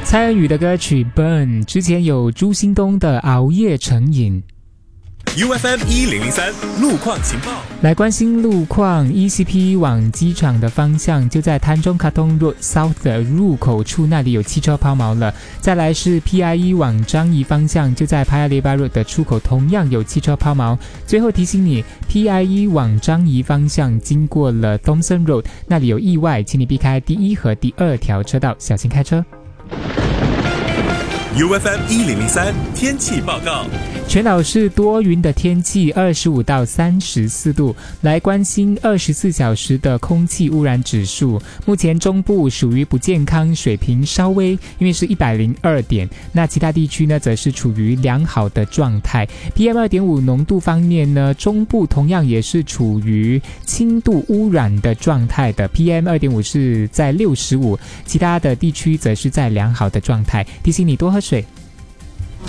蔡恩宇的歌曲 Burn 之前有朱兴东的熬夜成瘾。 UFM 1003路况情报， 来关心路况 ，ECP 往机场的方向就在滩中卡通 Road South 的入口处，那里有汽车抛锚了。再来是 PIE 往樟宜方向，就在 Paya Lebar Road 的出口同样有汽车抛锚。最后提醒你 ，PIE 往樟宜方向经过了 Thomson Road， 那里有意外，请你避开第1和第2条车道，小心开车。 UFM 1003天气报告。 全岛是多云的天气，25到34度。来关心24小时的空气污染指数，目前中部属于不健康水平，稍微因为是102点，那其他地区呢则是处于良好的状态。PM2.5 浓度方面呢，中部同样也是处于轻度污染的状态的， PM2.5 是在65，其他的地区则是在良好的状态。提醒你多喝水。